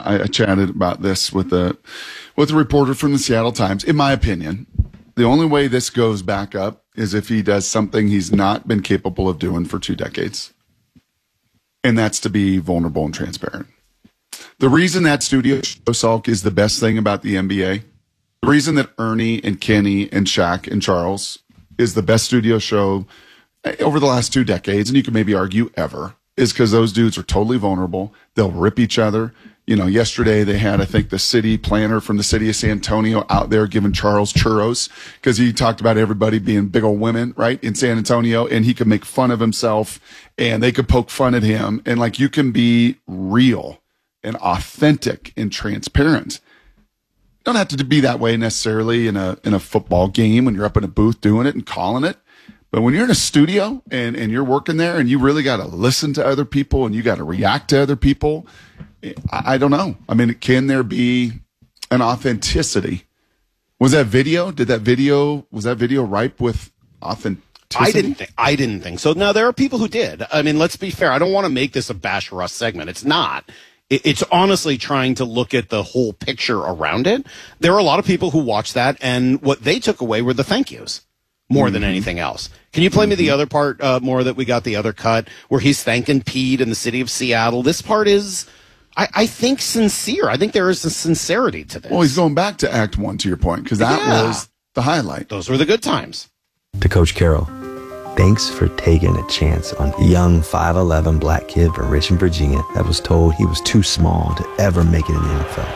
I chatted about this with a reporter from the Seattle Times. In my opinion, the only way this goes back up is if he does something he's not been capable of doing for 2 decades. And that's to be vulnerable and transparent. The reason that studio show, Salk, is the best thing about the NBA, the reason that Ernie and Kenny and Shaq and Charles is the best studio show over the last 2 decades, and you can maybe argue ever, is because those dudes are totally vulnerable. They'll rip each other. You know, yesterday they had, I think, the city planner from the city of San Antonio out there giving Charles churros because he talked about everybody being big old women, right, in San Antonio, and he could make fun of himself and they could poke fun at him. And like, you can be real and authentic and transparent. Don't have to be that way necessarily in a football game when you're up in a booth doing it and calling it. But when you're in a studio and you're working there and you really got to listen to other people and you got to react to other people, I don't know. I mean, can there be an authenticity? Was that video ripe with authenticity? I didn't think so. Now, there are people who did. I mean, let's be fair. I don't want to make this a Bash Russ segment. It's not. It's honestly trying to look at the whole picture around it. There are a lot of people who watched that, and what they took away were the thank yous more than anything else. Can you play me the other part more that we got the other cut where he's thanking Pete and the city of Seattle? This part is, I think, sincere. I think there is a sincerity to this. Well, he's going back to Act 1, to your point, because that was the highlight. Those were the good times. To Coach Carroll, thanks for taking a chance on a young 5'11" black kid from Richmond, Virginia that was told he was too small to ever make it in the NFL.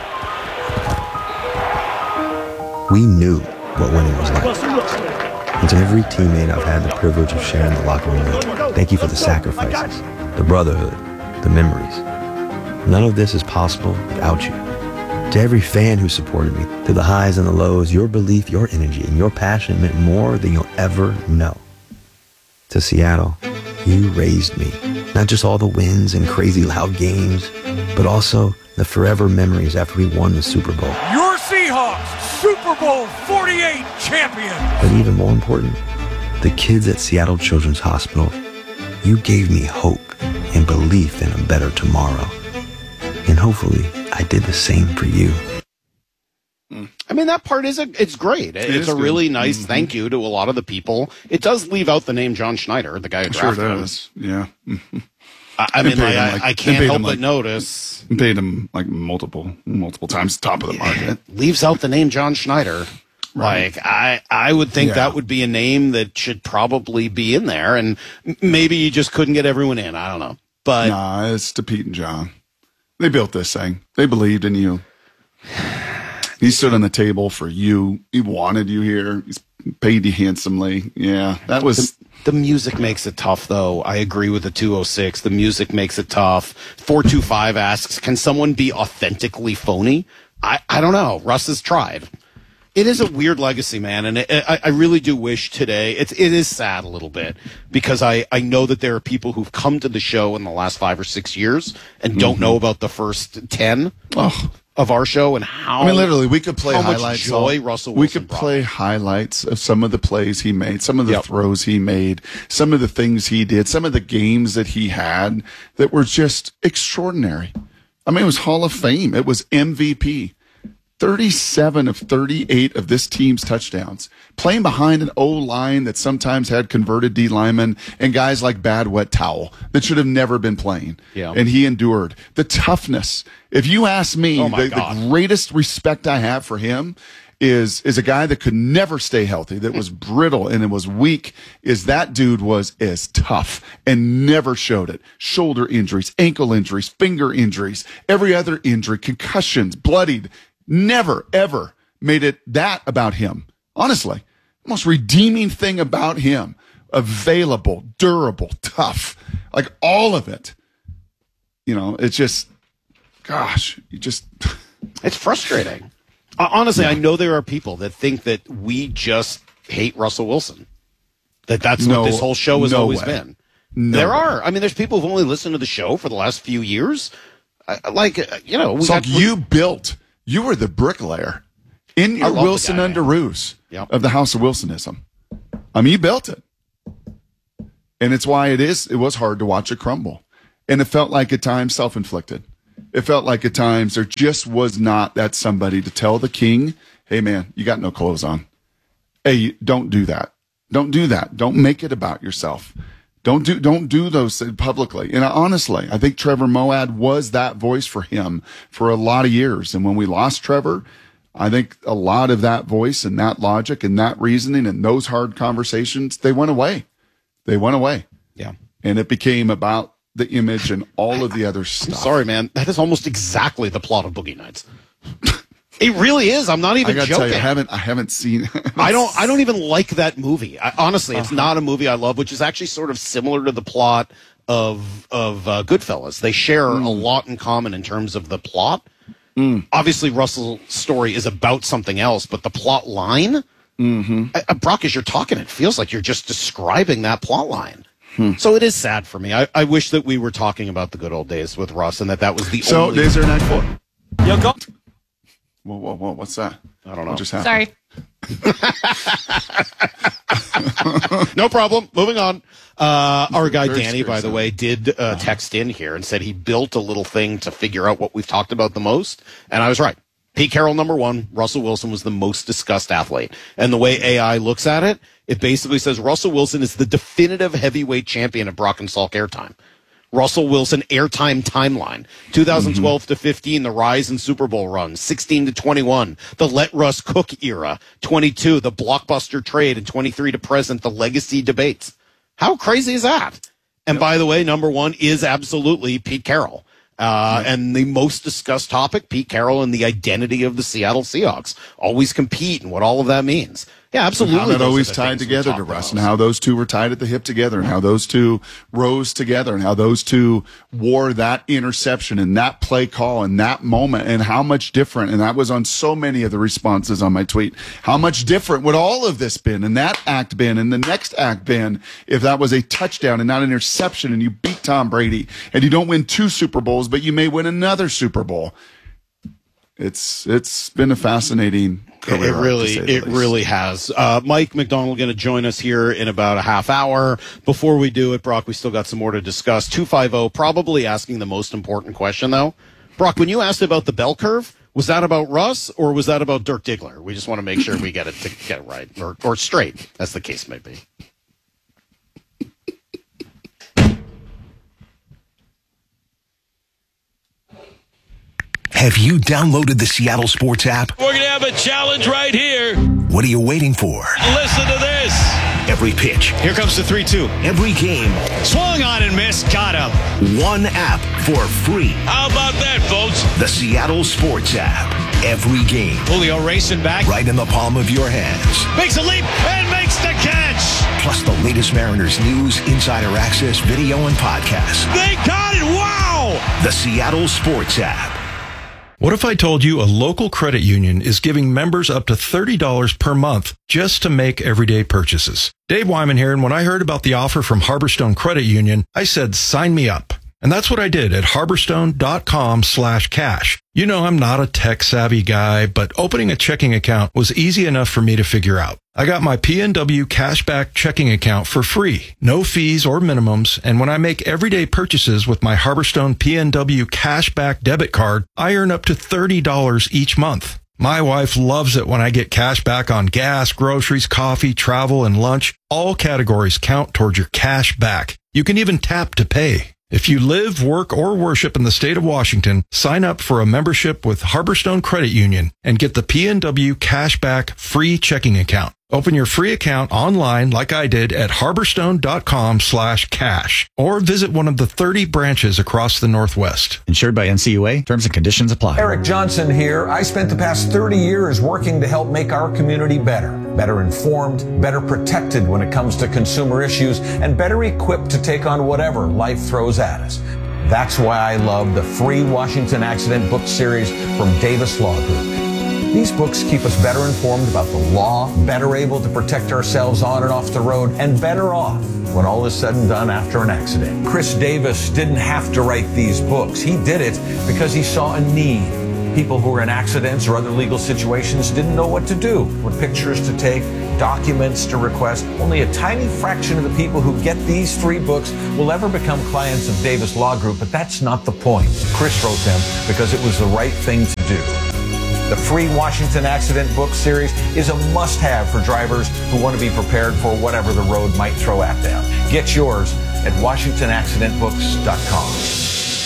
We knew what winning was like. And to every teammate I've had the privilege of sharing the locker room with, thank you for the sacrifices, the brotherhood, the memories. None of this is possible without you. To every fan who supported me, through the highs and the lows, your belief, your energy, and your passion meant more than you'll ever know. To Seattle, you raised me. Not just all the wins and crazy loud games, but also the forever memories after we won the Super Bowl. Your Seahawks, Super Bowl 48 champion. But even more important, the kids at Seattle Children's Hospital, you gave me hope and belief in a better tomorrow. And hopefully, I did the same for you. I mean, that part it's great. It's a really nice thank you to a lot of the people. It does leave out the name John Schneider, the guy who drafted him. Sure does. Yeah. I mean, I can't help but notice. Paid him like multiple times top of the market. Leaves out the name John Schneider. Right. Like, I would think that would be a name that should probably be in there, and maybe you just couldn't get everyone in. I don't know. But nah, it's to Pete and John. They built this thing. They believed in you. He stood on the table for you. He wanted you here. He's paid you handsomely. Yeah, that was... The music makes it tough, though. I agree with the 206. The music makes it tough. 425 asks, can someone be authentically phony? I don't know. Russ has tried. It is a weird legacy, man, and I really do wish today. It is sad a little bit because I know that there are people who've come to the show in the last 5 or 6 years and don't know about the first 10 of our show and how. I mean, literally, we could play highlights. Much joy Russell Wilson we could play highlights of some of the plays he made, some of the throws he made, some of the things he did, some of the games that he had that were just extraordinary. I mean, it was Hall of Fame. It was MVP. 37 of 38 of this team's touchdowns, playing behind an O-line that sometimes had converted D linemen and guys like Bad Wet Towel that should have never been playing. Yeah. And he endured the toughness. If you ask me, the greatest respect I have for him is a guy that could never stay healthy, that was brittle and it was weak, is that dude was as tough and never showed it. Shoulder injuries, ankle injuries, finger injuries, every other injury, concussions, bloodied. Never, ever made it that about him. Honestly, the most redeeming thing about him, available, durable, tough, like all of it. You know, it's just, gosh, it's frustrating. Honestly, I know there are people that think that we just hate Russell Wilson. That's what this whole show has always been. There are. I mean, there's people who've only listened to the show for the last few years. You were the bricklayer in your Wilson under Roos of the House of Wilsonism. I mean, you built it. And it's why it was hard to watch it crumble. And it felt like at times self-inflicted. It felt like at times there just was not that somebody to tell the king, hey, man, you got no clothes on. Hey, don't do that. Don't do that. Don't make it about yourself. Don't do those things publicly. And honestly, I think Trevor Moawad was that voice for him for a lot of years. And when we lost Trevor, I think a lot of that voice and that logic and that reasoning and those hard conversations, they went away. They went away. Yeah. And it became about the image and all of the other stuff. I'm sorry, man. That is almost exactly the plot of Boogie Nights. It really is. I'm not even I gotta joking. tell you, I haven't seen it. I don't even like that movie. Honestly, it's not a movie I love, which is actually sort of similar to the plot of Goodfellas. They share a lot in common in terms of the plot. Obviously, Russell's story is about something else, but the plot line, Brock, as you're talking, it feels like you're just describing that plot line. So it is sad for me. I wish that we were talking about the good old days with Russ and that was the only... So, is there an quote? Yo, go. Whoa, what's that? I don't know. What just happened? Sorry. No problem. Moving on. Our guy Very Danny, by the serious, way, did text in here and said he built a little thing to figure out what we've talked about the most. And I was right. Pete Carroll, number one. Russell Wilson was the most discussed athlete. And the way AI looks at it, it basically says Russell Wilson is the definitive heavyweight champion of Brock and Salk airtime. Russell Wilson airtime timeline. 2012 to 15, the rise in Super Bowl runs. 16 to 21, the let Russ cook era. 22, the blockbuster trade. And 23 to present, the legacy debates. How crazy is that? And by the way, number one is absolutely Pete Carroll. And the most discussed topic, Pete Carroll and the identity of the Seattle Seahawks. Always compete and what all of that means. Yeah, absolutely. And how that always tied together to Russ, and how those two were tied at the hip together, and how those two rose together, and how those two wore that interception and that play call and that moment, and how much different, and that was on so many of the responses on my tweet, how much different would all of this been, and that act been, and the next act been, if that was a touchdown and not an interception, and you beat Tom Brady, and you don't win 2 Super Bowls, but you may win another Super Bowl. It's been a fascinating career. It really has. Mike McDonald going to join us here in about a half hour. Before we do it, Brock, we still got some more to discuss. 250, probably asking the most important question, though. Brock, when you asked about the bell curve, was that about Russ or was that about Dirk Diggler? We just want to make sure we get it right or straight, as the case may be. Have you downloaded the Seattle Sports app? We're going to have a challenge right here. What are you waiting for? Listen to this. Every pitch, Here comes the 3-2. every game, Swung on and missed. Got him. one app for free. How about that, folks? The Seattle Sports app. Every game, Julio racing back. right in the palm of your hands. Makes a leap and makes the catch. Plus the latest Mariners news, insider access, video, and podcasts. They got it. Wow. The Seattle Sports app. What if I told you a local credit union is giving members up to $30 per month just to make everyday purchases? Dave Wyman here, and when I heard about the offer from Harborstone Credit Union, I said, sign me up. And that's what I did at harborstone.com/cash. You know, I'm not a tech-savvy guy, but opening a checking account was easy enough for me to figure out. I got my PNW Cashback checking account for free, no fees or minimums, and when I make everyday purchases with my Harborstone PNW Cashback debit card, I earn up to $30 each month. My wife loves it when I get cash back on gas, groceries, coffee, travel, and lunch. All categories count towards your cash back. You can even tap to pay. If you live, work, or worship in the state of Washington, sign up for a membership with Harborstone Credit Union and get the PNW Cashback free checking account. Open your free account online like I did at harborstone.com/cash or visit one of the 30 branches across the Northwest. Insured by NCUA. Terms and conditions apply. Eric Johnson here. I spent the past 30 years working to help make our community better informed, better protected when it comes to consumer issues, and better equipped to take on whatever life throws at us. That's why I love the free Washington Accident book series from Davis Law Group. These books keep us better informed about the law, better able to protect ourselves on and off the road, and better off when all is said and done after an accident. Chris Davis didn't have to write these books. He did it because he saw a need. People who were in accidents or other legal situations didn't know what to do, what pictures to take, documents to request. Only a tiny fraction of the people who get these 3 books will ever become clients of Davis Law Group, but that's not the point. Chris wrote them because it was the right thing to do. The free Washington Accident Book Series is a must-have for drivers who want to be prepared for whatever the road might throw at them. Get yours at WashingtonAccidentBooks.com.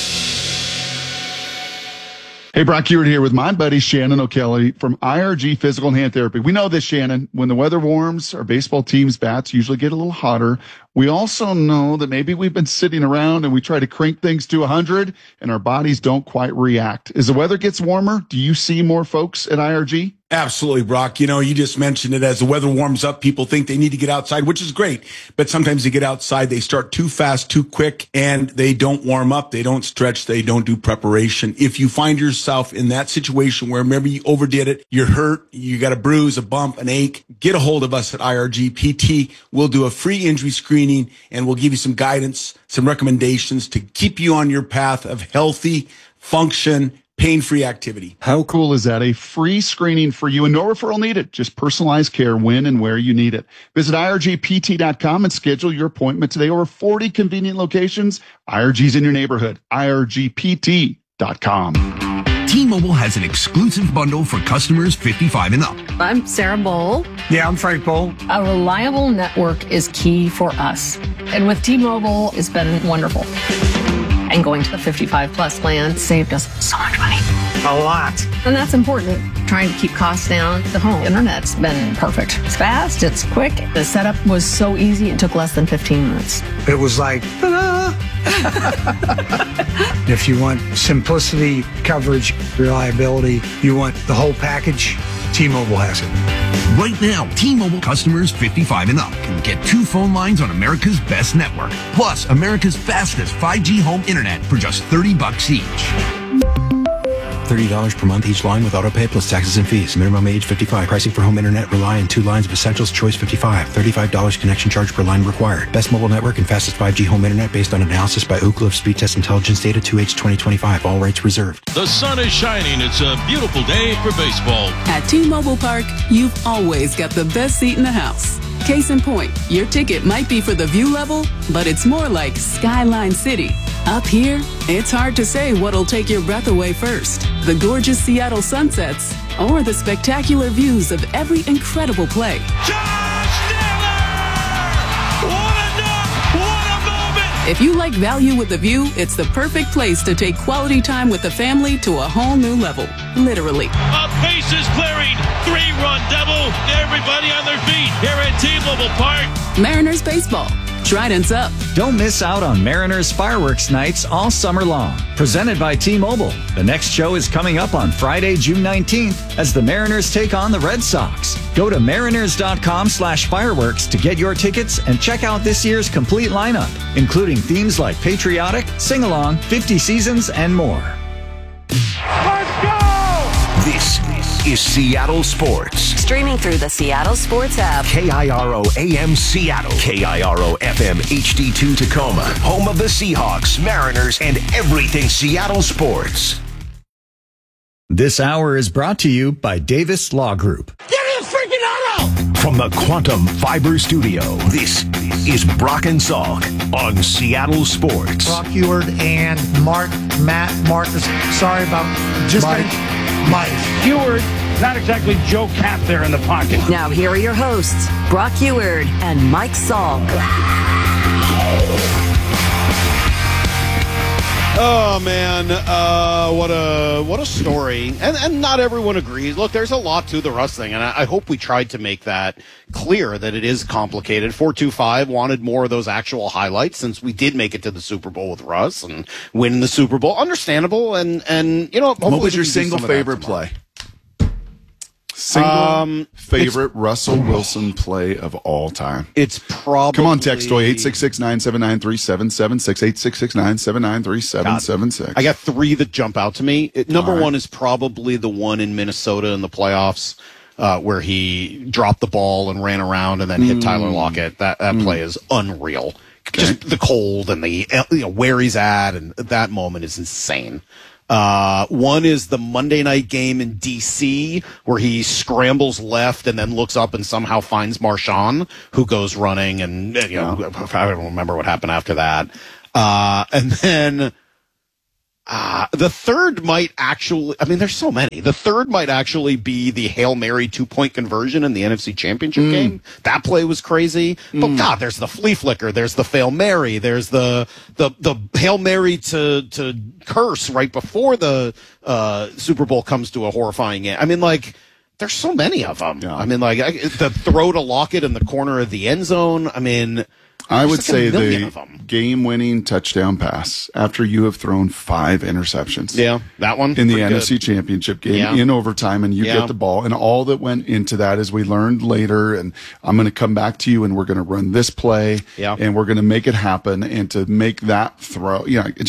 Hey, Brock Huard here with my buddy Shannon O'Kelly from IRG Physical and Hand Therapy. We know this, Shannon. When the weather warms, our baseball team's bats usually get a little hotter. We also know that maybe we've been sitting around and we try to crank things to 100 and our bodies don't quite react. As the weather gets warmer, do you see more folks at IRG? Absolutely, Brock. You know, you just mentioned it. As the weather warms up, people think they need to get outside, which is great. But sometimes they get outside, they start too fast, too quick, and they don't warm up. They don't stretch. They don't do preparation. If you find yourself in that situation where maybe you overdid it, you're hurt, you got a bruise, a bump, an ache, get a hold of us at IRG PT. We'll do a free injury screening and we'll give you some guidance, some recommendations to keep you on your path of healthy function, pain-free activity. How cool is that? A free screening for you and no referral needed. Just personalized care when and where you need it. Visit IRGPT.com and schedule your appointment today. Over 40 convenient locations. IRG's in your neighborhood. IRGPT.com. T-Mobile has an exclusive bundle for customers 55 and up. I'm Sarah Bowl. Yeah, I'm Frank Bowl. A reliable network is key for us. And with T-Mobile, it's been wonderful. And going to the 55 plus plan saved us so much money. A lot. And that's important. Trying to keep costs down. The home internet's been perfect. It's fast, it's quick. The setup was so easy, it took less than 15 minutes. It was like, ta-da! If you want simplicity, coverage, reliability, you want the whole package, T-Mobile has it. Right now, T-Mobile customers 55 and up can get 2 phone lines on America's best network, plus America's fastest 5G home internet for just $30 each. $30 per month each line with autopay plus taxes and fees. Minimum age 55. Pricing for home internet rely on 2 lines of Essentials Choice 55. $35 connection charge per line required. Best mobile network and fastest 5G home internet based on analysis by Ookla of Speed Test Intelligence data 2H 2025. All rights reserved. The sun is shining. It's a beautiful day for baseball. At T-Mobile Park, you've always got the best seat in the house. Case in point, your ticket might be for the view level, but it's more like Skyline City. Up here, it's hard to say what'll take your breath away first. The gorgeous Seattle sunsets or the spectacular views of every incredible play. Josh Naylor! What a knock! What a moment! If you like value with the view, it's the perfect place to take quality time with the family to a whole new level. Literally. A bases clearing, 3-run double. Everybody on their feet here at T-Mobile Park. Mariners baseball. Trident's up. Don't miss out on Mariners fireworks nights all summer long. Presented by T-Mobile. The next show is coming up on Friday, June 19th as the Mariners take on the Red Sox. Go to mariners.com/fireworks to get your tickets and check out this year's complete lineup, including themes like patriotic, sing-along, 50 seasons, and more. Let's go! This is Seattle Sports. Streaming through the Seattle Sports app. KIRO AM Seattle. KIRO FM HD2 Tacoma. Home of the Seahawks, Mariners, and everything Seattle sports. This hour is brought to you by Davis Law Group. Get me a freaking auto! From the Quantum Fiber Studio, this is Brock and Salk on Seattle Sports. Brock Huard and Marcus. Sorry about just Mike. Huard, not exactly Joe Cap there in the pocket. Now here are your hosts, Brock Huard and Mike Salk. Oh man, what a story, and not everyone agrees. Look, there's a lot to the Russ thing, and I hope we tried to make that clear that it is complicated. 425 wanted more of those actual highlights since we did make it to the Super Bowl with Russ and win the Super Bowl. Understandable, and you know, what was your single favorite play? Favorite Russell Wilson play of all time. It's probably... Come on, text toy 866-979-3776, 866-979-3776. I got 3 that jump out to me. Number 1 is probably the one in Minnesota in the playoffs where he dropped the ball and ran around and then hit Tyler Lockett. That play is unreal. Okay. Just the cold and the where he's at, and that moment is insane. One is the Monday night game in D.C. where he scrambles left and then looks up and somehow finds Marshawn, who goes running, and I don't remember what happened after that. And then the third might actually, there's so many. The third might actually be the Hail Mary 2-point conversion in the NFC Championship game. That play was crazy. But God, there's the flea flicker. There's the Fail Mary. There's the Hail Mary to curse right before the Super Bowl comes to a horrifying end. There's so many of them. Yeah. The throw to Lockett in the corner of the end zone. I would say the game-winning touchdown pass after you have thrown 5 interceptions. Yeah, that one. In the NFC Championship game in overtime, and you get the ball. And all that went into that is we learned later, and I'm going to come back to you, and we're going to run this play, and we're going to make it happen. And to make that throw, I'm kind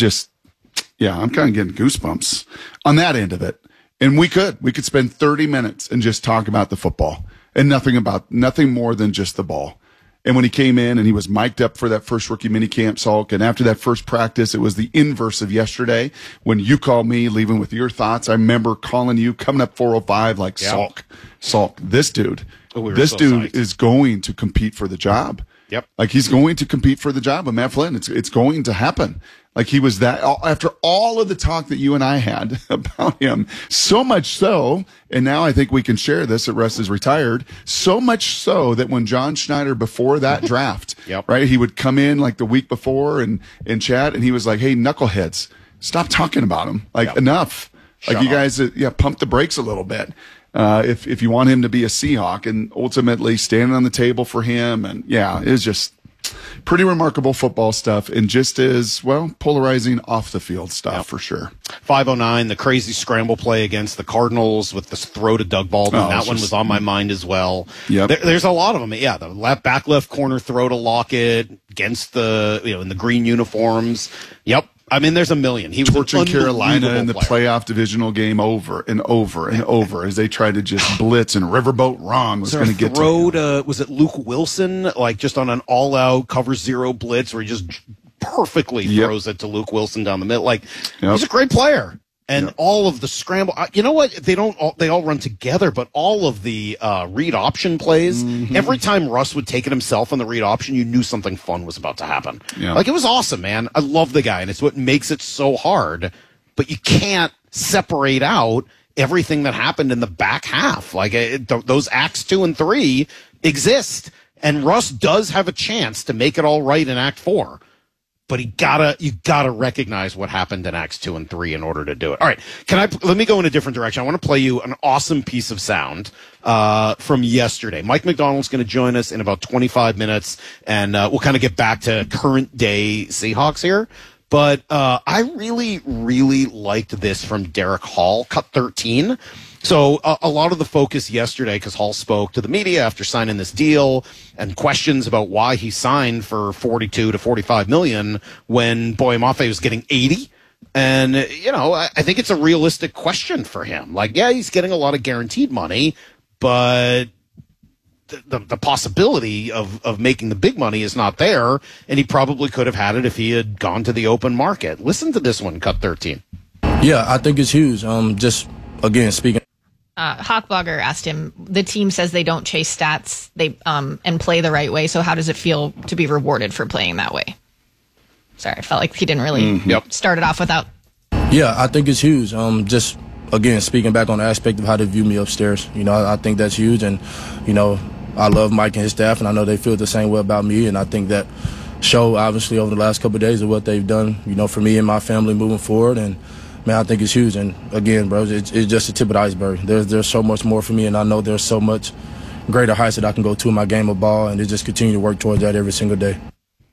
of getting goosebumps on that end of it. And we could spend 30 minutes and just talk about the football and nothing more than just the ball. And when he came in and he was mic'd up for that first rookie minicamp, Salk, and after that first practice, it was the inverse of yesterday when you called me, leaving with your thoughts. I remember calling you, coming up 405, like, Salk, this dude is going to compete for the job. Yep. Like, he's going to compete for the job of Matt Flynn. It's going to happen. Like, he was that after all of the talk that you and I had about him, so much so, and now I think we can share this that Russ is retired, so much so that when John Schneider, before that draft, right, he would come in like the week before and chat, and he was like, hey, knuckleheads, stop talking about him. Like, enough. Like, you guys, pump the brakes a little bit. If you want him to be a Seahawk, and ultimately standing on the table for him, and it's just pretty remarkable football stuff, and just as polarizing off the field stuff for sure. 509, the crazy scramble play against the Cardinals with the throw to Doug Baldwin. That one was on my mind as well. Yep. There's a lot of them. Yeah, the back left corner throw to Lockett against the in the green uniforms. Yep. There's a million. He was torching Carolina in the playoff divisional game over and over and over as they tried to just blitz, and Riverboat Ron was going to get to was it Luke Wilson, like just on an all-out cover zero blitz where he just perfectly throws it to Luke Wilson down the middle. Like, he's a great player. And all of the scramble, you know what? They all run together, but all of the read option plays, every time Russ would take it himself on the read option, you knew something fun was about to happen. Yeah. Like, it was awesome, man. I love the guy, and it's what makes it so hard, but you can't separate out everything that happened in the back half. Like, those acts 2 and 3 exist, and Russ does have a chance to make it all right in act 4. But you gotta recognize what happened in Acts 2 and 3 in order to do it. All right, let me go in a different direction. I want to play you an awesome piece of sound from yesterday. Mike McDonald's going to join us in about 25 minutes, and we'll kind of get back to current day Seahawks here. But I really, really liked this from Derek Hall, cut 13. So a lot of the focus yesterday, because Hall spoke to the media after signing this deal, and questions about why he signed for 42 to 45 million when Boye Mafe was getting 80. And, I think it's a realistic question for him. Like, he's getting a lot of guaranteed money, but the possibility of making the big money is not there, and he probably could have had it if he had gone to the open market. Listen to this one, cut 13. Yeah, I think it's huge. Just, again, speaking. Hawkblogger asked him, the team says they don't chase stats and play the right way, so how does it feel to be rewarded for playing that way? Sorry, I felt like he didn't really start it off without. Yeah, I think it's huge. Just, again, speaking back on the aspect of how they view me upstairs, I think that's huge, and, I love Mike and his staff, and I know they feel the same way about me, and I think that show, obviously, over the last couple of days of what they've done, for me and my family moving forward, and man, I think it's huge. And again, bro, it's just the tip of the iceberg. There's so much more for me, and I know there's so much greater heights that I can go to in my game of ball, and just continue to work towards that every single day.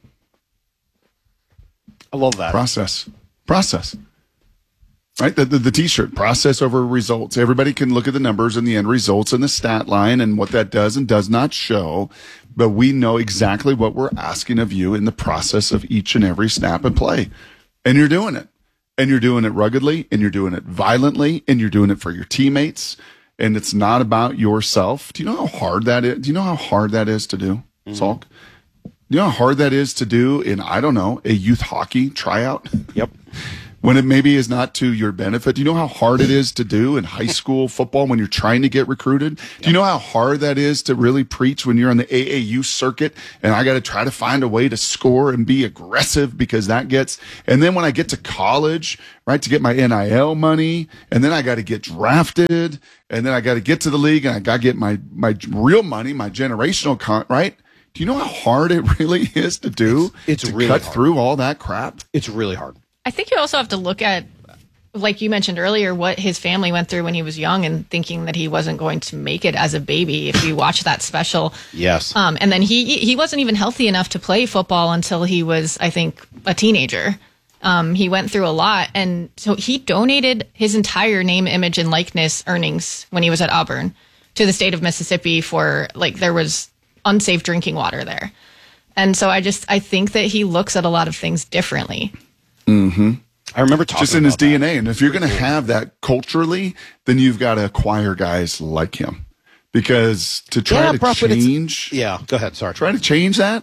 I love that. Process. Right? The T-shirt, process over results. Everybody can look at the numbers and the end results and the stat line and what that does and does not show, but we know exactly what we're asking of you in the process of each and every snap and play. And you're doing it. And you're doing it ruggedly, and you're doing it violently, and you're doing it for your teammates. And it's not about yourself. Do you know how hard that is? Do you know how hard that is to do, Salk? Do you know how hard that is to do in, I don't know, a youth hockey tryout? Yep. when it maybe is not to your benefit. Do you know how hard it is to do in high school football when you're trying to get recruited? Do you know how hard that is to really preach when you're on the AAU circuit and I got to try to find a way to score and be aggressive because that gets, and then when I get to college, right, to get my NIL money, and then I got to get drafted, and then I got to get to the league and I got to get my real money, my generational right? Do you know how hard it really is to do? It's to really cut hard. through all that crap. It's really hard. I think you also have to look at, like you mentioned earlier, what his family went through when he was young and thinking that he wasn't going to make it as a baby. If you watch that special. Yes. And then he wasn't even healthy enough to play football until he was, I think, a teenager. He went through a lot. And so he donated his entire name, image, and likeness earnings when he was at Auburn to the state of Mississippi for, like, there was unsafe drinking water there. And so I think that he looks at a lot of things differently. Mm-hmm. I remember talking just in his about DNA. that. And if you're going to have that culturally, then you've got to acquire guys like him, because to try to change. Yeah, go ahead. Sorry. Try to change that.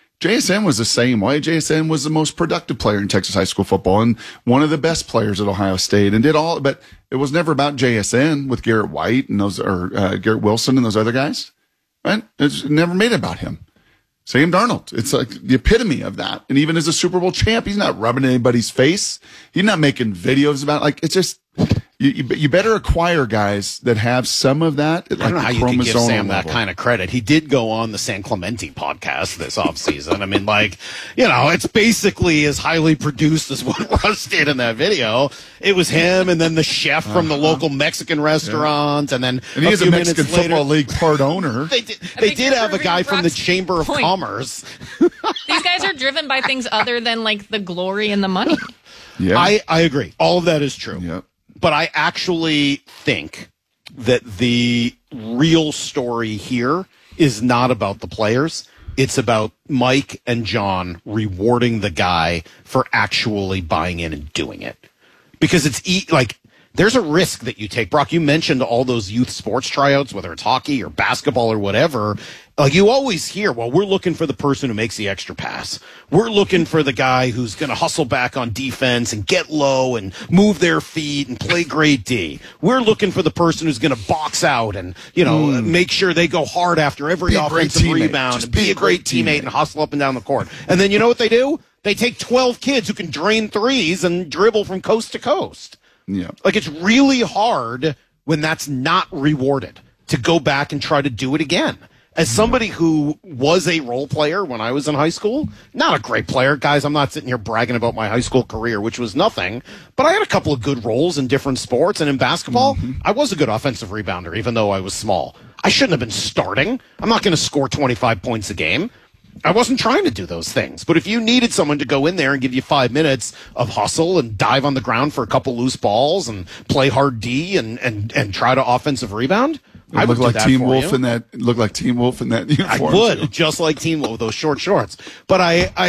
JSN was the same way. JSN was the most productive player in Texas high school football and one of the best players at Ohio State and did all, but it was never about JSN with Garrett White and those, or Garrett Wilson and those other guys, right? It's never made it about him. Sam Darnold. It's like the epitome of that. And even as a Super Bowl champ, he's not rubbing anybody's face. He's not making videos about, like, it's just, you better acquire guys that have some of that. Like, I don't know how you can give Sam that kind of credit. He did go on the San Clemente podcast this offseason. I mean, like, you know, it's basically as highly produced as what Russ did in that video. It was him and then the chef from the local Mexican restaurant. And then he is a Mexican Football League part owner. They did have a guy from the Chamber of Commerce. These guys are driven by things other than, like, the glory and the money. Yeah. I agree. All of that is true. Yep. But I actually think that the real story here is not about the players. It's about Mike and John rewarding the guy for actually buying in and doing it. Because it's there's a risk that you take. Brock, you mentioned all those youth sports tryouts, whether it's hockey or basketball or whatever. Like, you always hear, well, we're looking for the person who makes the extra pass. We're looking for the guy who's going to hustle back on defense and get low and move their feet and play great D. We're looking for the person who's going to box out and, you know, make sure they go hard after every offensive rebound and be a great teammate and hustle up and down the court. And then you know what they do? They take 12 kids who can drain threes and dribble from coast to coast. Yeah. Like, it's really hard when that's not rewarded to go back and try to do it again. As somebody who was a role player when I was in high school, not a great player, guys, I'm not sitting here bragging about my high school career, which was nothing, but I had a couple of good roles in different sports, and in basketball, I was a good offensive rebounder, even though I was small. I shouldn't have been starting. I'm not going to score 25 points a game. I wasn't trying to do those things. But if you needed someone to go in there and give you 5 minutes of hustle and dive on the ground for a couple loose balls and play hard D and try to offensive rebound, I would look do like that Team for Wolf you. in that. Look like Team Wolf in that uniform. I would, just like Teen Wolf with those short shorts. But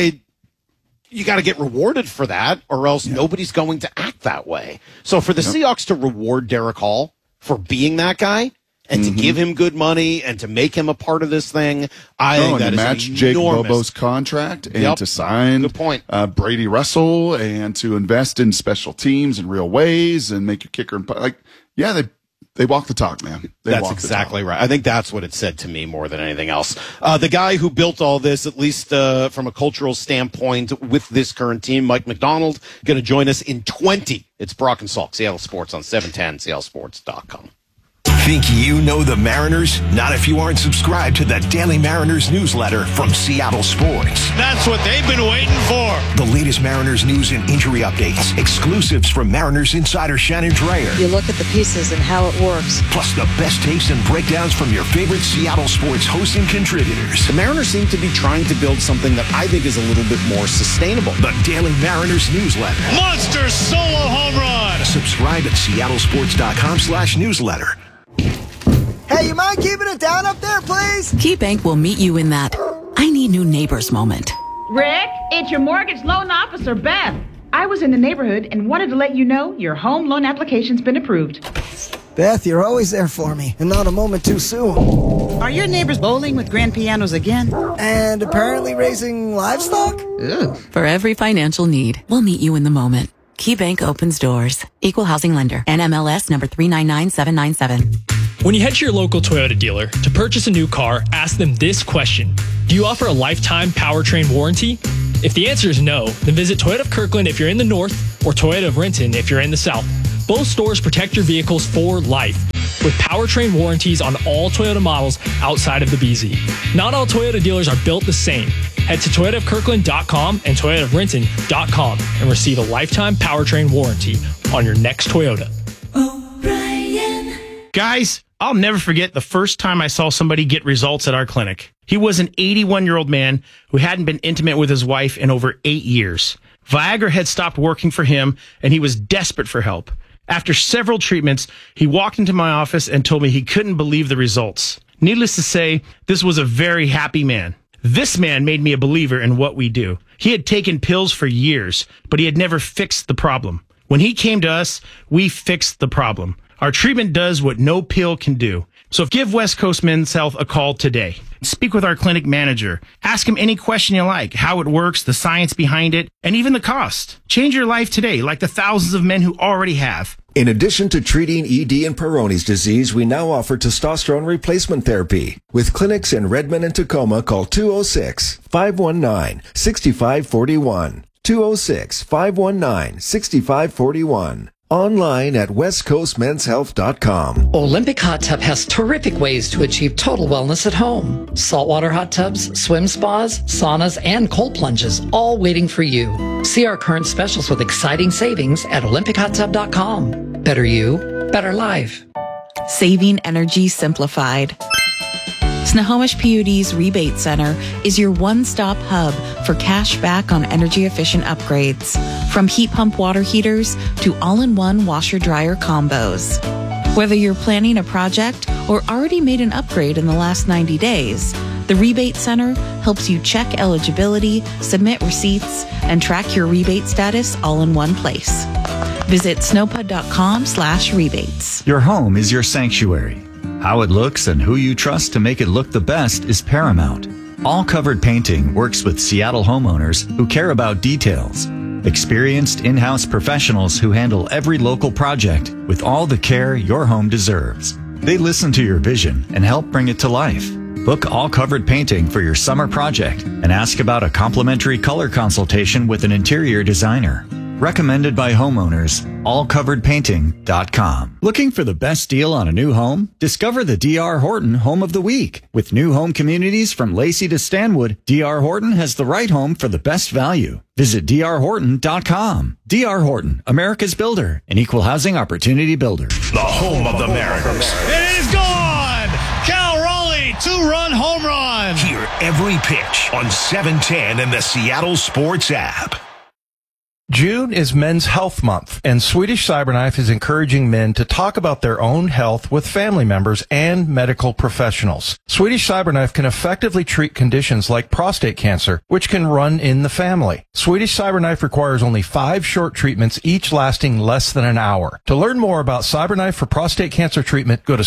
you got to get rewarded for that, or else nobody's going to act that way. So for the Seahawks to reward Derek Hall for being that guy and to give him good money and to make him a part of this thing, I think that to is match an Jake enormous. Bobo's contract and to sign Brady Russell and to invest in special teams in real ways and make your kicker they walk the talk, man. That's exactly right. I think that's what it said to me more than anything else. The guy who built all this, at least from a cultural standpoint, with this current team, Mike McDonald, going to join us in 20. It's Brock and Salk, Seattle Sports on 710, seattlesports.com. Think you know the Mariners? Not if you aren't subscribed to the Daily Mariners newsletter from Seattle Sports. That's what they've been waiting for. The latest Mariners news and injury updates, exclusives from Mariners insider Shannon Dreyer. You look at the pieces and how it works. Plus the best takes and breakdowns from your favorite Seattle Sports hosts and contributors. The Mariners seem to be trying to build something that I think is a little bit more sustainable. The Daily Mariners newsletter. Monster solo home run. Subscribe at seattlesports.com/newsletter. Hey, you mind keeping it down up there, please? KeyBank will meet you in that I need new neighbors moment. Rick, it's your mortgage loan officer, Beth. I was in the neighborhood and wanted to let you know your home loan application's been approved. Beth, you're always there for me, and not a moment too soon. Are your neighbors bowling with grand pianos again? And apparently raising livestock? For every financial need, we'll meet you in the moment. KeyBank opens doors. Equal housing lender. NMLS number 399797. When you head to your local Toyota dealer to purchase a new car, ask them this question. Do you offer a lifetime powertrain warranty? If the answer is no, then visit Toyota of Kirkland if you're in the north or Toyota of Renton if you're in the south. Both stores protect your vehicles for life with powertrain warranties on all Toyota models outside of the BZ. Not all Toyota dealers are built the same. Head to ToyotaofKirkland.com and ToyotaofRenton.com and receive a lifetime powertrain warranty on your next Toyota. Guys, I'll never forget the first time I saw somebody get results at our clinic. He was an 81-year-old man who hadn't been intimate with his wife in over 8 years. Viagra had stopped working for him, and he was desperate for help. After several treatments, he walked into my office and told me he couldn't believe the results. Needless to say, this was a very happy man. This man made me a believer in what we do. He had taken pills for years, but he had never fixed the problem. When he came to us, we fixed the problem. Our treatment does what no pill can do. So give West Coast Men's Health a call today. Speak with our clinic manager. Ask him any question you like, how it works, the science behind it, and even the cost. Change your life today, like the thousands of men who already have. In addition to treating ED and Peyronie's disease, we now offer testosterone replacement therapy. With clinics in Redmond and Tacoma, call 206-519-6541. 206-519-6541. Online at westcoastmenshealth.com. Olympic Hot Tub has terrific ways to achieve total wellness at home. Saltwater hot tubs, swim spas, saunas, and cold plunges, all waiting for you. See our current specials with exciting savings at olympichottub.com. Better you, better life. Saving energy simplified. Snohomish PUD's Rebate Center is your one-stop hub for cash back on energy-efficient upgrades. From heat pump water heaters to all-in-one washer-dryer combos. Whether you're planning a project or already made an upgrade in the last 90 days, the Rebate Center helps you check eligibility, submit receipts, and track your rebate status all in one place. Visit snowpud.com/rebates. Your home is your sanctuary. How it looks and who you trust to make it look the best is paramount. All Covered Painting works with Seattle homeowners who care about details. Experienced in-house professionals who handle every local project with all the care your home deserves. They listen to your vision and help bring it to life. Book All Covered Painting for your summer project and ask about a complimentary color consultation with an interior designer. Recommended by homeowners, allcoveredpainting.com. Looking for the best deal on a new home? Discover the D.R. Horton Home of the Week. With new home communities from Lacey to Stanwood, D.R. Horton has the right home for the best value. Visit drhorton.com. D.R. Horton, America's builder, an equal housing opportunity builder. The home of the Mariners. It is gone! Cal Raleigh, 2-run home run! Hear every pitch on 710 and the Seattle Sports app. June is Men's Health Month, and Swedish Cyberknife is encouraging men to talk about their own health with family members and medical professionals. Swedish Cyberknife can effectively treat conditions like prostate cancer, which can run in the family. Swedish Cyberknife requires only 5 short treatments, each lasting less than an hour. To learn more about Cyberknife for prostate cancer treatment, go to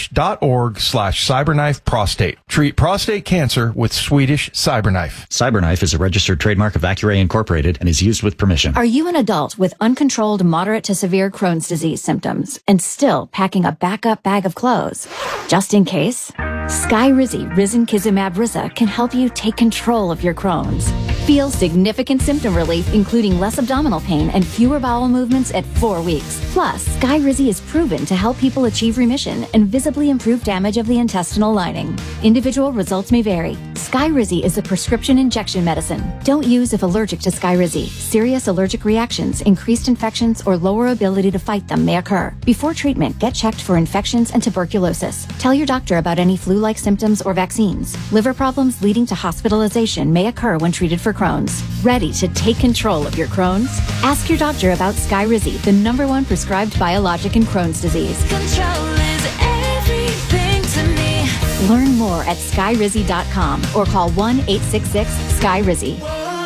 swedish.org/cyberknifeprostate. Treat prostate cancer with Swedish Cyberknife. Cyberknife is a registered trademark of Accuray Incorporated and is used with permission. Are you an adult with uncontrolled moderate to severe Crohn's disease symptoms and still packing a backup bag of clothes? Just in case, Skyrizi Risankizumab Riza can help you take control of your Crohn's. Feel significant symptom relief, including less abdominal pain and fewer bowel movements at 4 weeks. Plus, Skyrizi is proven to help people achieve remission and visibly improve damage of the intestinal lining. Individual results may vary. Skyrizi is a prescription injection medicine. Don't use if allergic to Skyrizi. Serious allergic reactions, increased infections, or lower ability to fight them may occur. Before treatment, get checked for infections and tuberculosis. Tell your doctor about any flu-like symptoms or vaccines. Liver problems leading to hospitalization may occur when treated for Crohn's. Ready to take control of your Crohn's? Ask your doctor about Skyrizi, the #1 prescribed biologic in Crohn's disease. Control is everything to me. Learn more at skyrizi.com or call 1-866-SKYRIZI.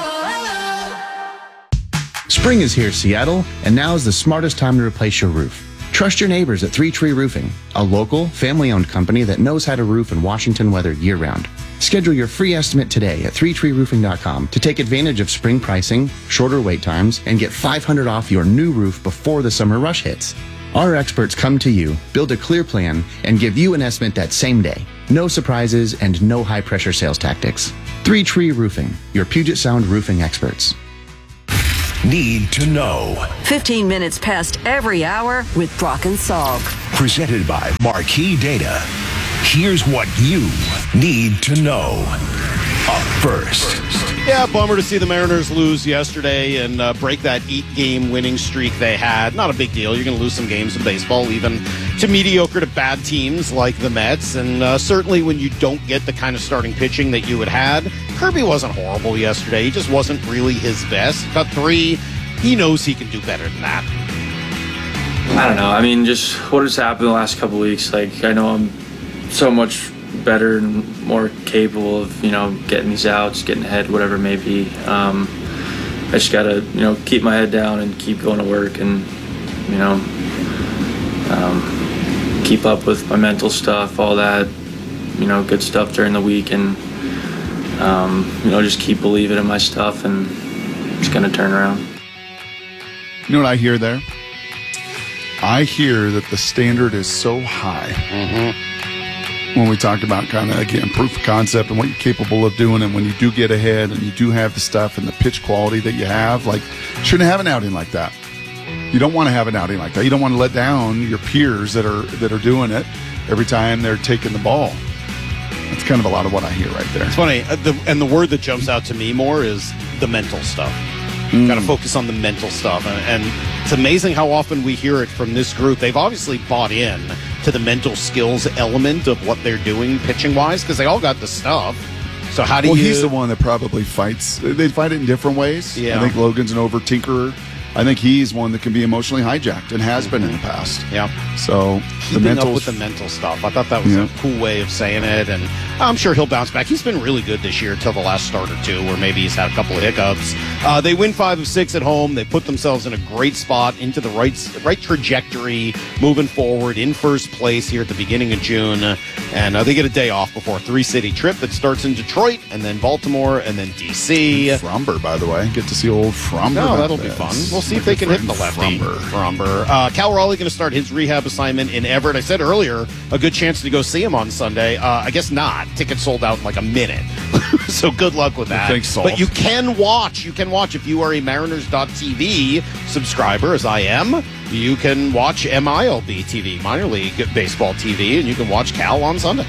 Spring is here, Seattle, and now is the smartest time to replace your roof. Trust your neighbors at 3 Tree Roofing, a local, family-owned company that knows how to roof in Washington weather year-round. Schedule your free estimate today at 3treeroofing.com to take advantage of spring pricing, shorter wait times, and get $500 off your new roof before the summer rush hits. Our experts come to you, build a clear plan, and give you an estimate that same day. No surprises and no high-pressure sales tactics. 3 Tree Roofing, your Puget Sound roofing experts. Need to know. 15 minutes past every hour with Brock and Salk. Presented by Marquee Data. Here's what you need to know. Up first. Yeah, bummer to see the Mariners lose yesterday and break that 8-game winning streak they had. Not a big deal. You're going to lose some games in baseball, even to mediocre to bad teams like the Mets. And certainly when you don't get the kind of starting pitching that you had. Kirby wasn't horrible yesterday. He just wasn't really his best. Got 3. He knows he can do better than that. I don't know. I mean, just what has happened the last couple weeks. Like, I know I'm so much better and more capable of, getting these outs, getting ahead, whatever it may be. I just gotta, keep my head down and keep going to work and, keep up with my mental stuff, all that, good stuff during the week, and, just keep believing in my stuff, and it's gonna turn around. You know what I hear there? I hear that the standard is so high. When we talk about kind of, again, proof of concept and what you're capable of doing, and when you do get ahead and you do have the stuff and the pitch quality that you have, like, shouldn't have an outing like that. You don't want to have an outing like that. You don't want to let down your peers that are doing it every time they're taking the ball. That's kind of a lot of what I hear right there. It's funny, and the word that jumps out to me more is the mental stuff. Got to focus on the mental stuff, and it's amazing how often we hear it from this group. They've obviously bought in to the mental skills element of what they're doing pitching wise, because they all got the stuff. So how do you? He's the one that probably fights. They fight it in different ways. Yeah. I think Logan's an over tinkerer. I think he's one that can be emotionally hijacked and has been in the past. Yeah. So keeping up with the mental stuff. I thought that was a cool way of saying it, and I'm sure he'll bounce back. He's been really good this year till the last start or two, where maybe he's had a couple of hiccups. They win 5 of 6 at home. They put themselves in a great spot, into the right trajectory, moving forward in first place here at the beginning of June, and they get a day off before a 3-city trip that starts in Detroit, and then Baltimore, and then D.C. Fromber, by the way. Get to see old Fromber. No, that'll be fun. We'll see if they can hit the lefty. Fromber. Cal Raleigh going to start his rehab assignment in Everett. I said earlier, a good chance to go see him on Sunday. I guess not. Tickets sold out in like a minute. So good luck with that. Thanks, Saul. But you can watch. You can watch if you are a Mariners.TV subscriber, as I am. You can watch MILB TV, Minor League Baseball TV, and you can watch Cal on Sunday.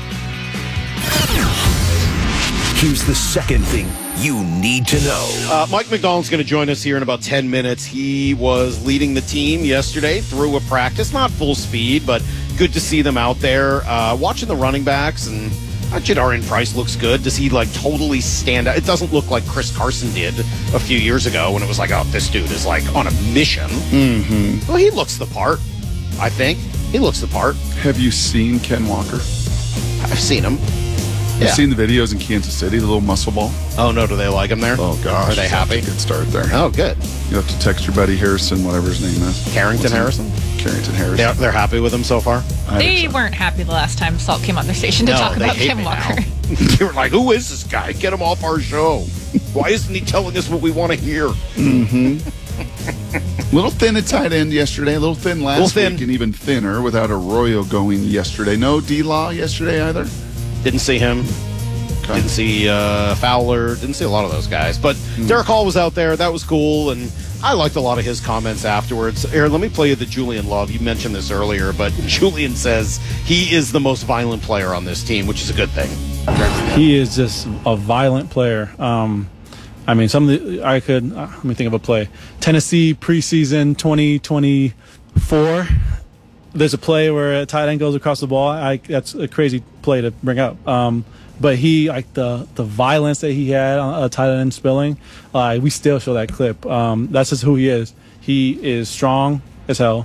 Here's the second thing you need to know. Mike McDonald's going to join us here in about 10 minutes. He was leading the team yesterday through a practice, not full speed, but good to see them out there. Watching the running backs, and Jadarian Price looks good. Does he totally stand out? It doesn't look like Chris Carson did a few years ago when it was like, oh, this dude is on a mission. Mm-hmm. Well, he looks the part, I think. He looks the part. Have you seen Ken Walker? I've seen him. You've seen the videos in Kansas City, the little muscle ball? Oh, no, do they like him there? Oh, gosh. Are they happy? Good start there. Oh, good. You have to text your buddy Harrison, whatever his name is. Carrington Harrison? Carrington Harrison. They're happy with him so far? They weren't happy the last time Salt came on their station to talk about Ken Walker. They were like, who is this guy? Get him off our show. Why isn't he telling us what we want to hear? Mm-hmm. Little thin at tight end yesterday, a little thin last week, and even thinner without Arroyo going yesterday. No D-Law yesterday either? Didn't see him. Didn't see Fowler. Didn't see a lot of those guys. But Derek Hall was out there. That was cool. And I liked a lot of his comments afterwards. Aaron, let me play you the Julian Love. You mentioned this earlier, but Julian says he is the most violent player on this team, which is a good thing. He is just a violent player. Let me think of a play. Tennessee preseason 2024. There's a play where a tight end goes across the ball. That's a crazy play to bring up. But he, the violence that he had on a tight end spilling, we still show that clip. That's just who he is. He is strong as hell.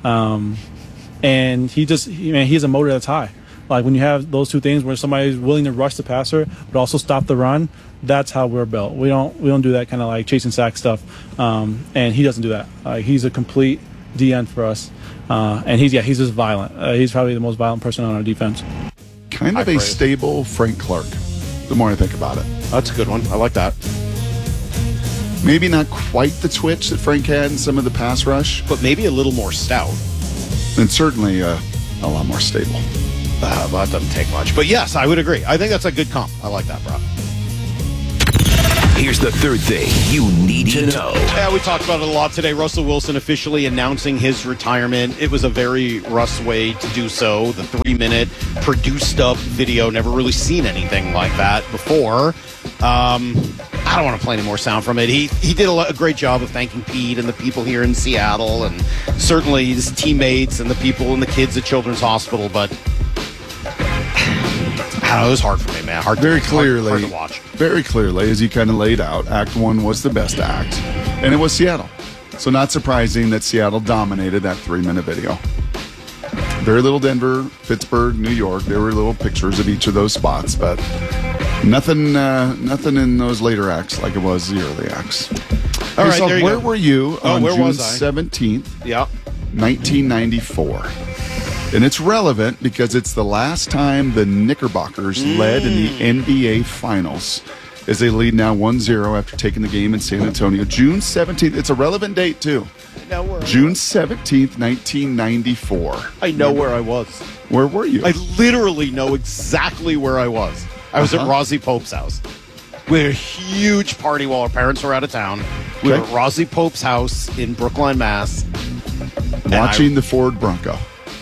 And he's a motor that's high. Like when you have those two things where somebody's willing to rush the passer but also stop the run, that's how we're built. We don't do that kind of chasing sack stuff. And he doesn't do that. He's a complete DN for us. And he's just violent. He's probably the most violent person on our defense. Kind of a stable Frank Clark. the more I think about it. That's a good one. I like that. Maybe not quite the twitch that Frank had in some of the pass rush, but maybe a little more stout. And certainly a lot more stable. Well, that doesn't take much. But yes, I would agree. I think that's a good comp. I like that, bro. Here's the third thing you need to know. Yeah, we talked about it a lot today. Russell Wilson officially announcing his retirement. It was a very Russ way to do so. The 3-minute produced up video. Never really seen anything like that before. I don't want to play any more sound from it. He did a great job of thanking Pete and the people here in Seattle, and certainly his teammates and the people and the kids at Children's Hospital, but I don't know, it was hard for me, man. Very clearly, hard to watch. Very clearly, as you kind of laid out, Act 1 was the best act, and it was Seattle. So not surprising that Seattle dominated that 3-minute video. Very little Denver, Pittsburgh, New York. There were little pictures of each of those spots, but nothing in those later acts like it was the early acts. All right, there you where go. were you on where June was I? 17th, Yep. 1994? And it's relevant because it's the last time the Knickerbockers led in the NBA Finals as they lead now 1-0 after taking the game in San Antonio. June 17th. It's a relevant date, too. June 17th, 1994. I know where I was. Where were you? I literally know exactly where I was. I was at Rosie Pope's house. We had a huge party while our parents were out of town. We were at Rosie Pope's house in Brookline, Mass. Watching the Ford Bronco.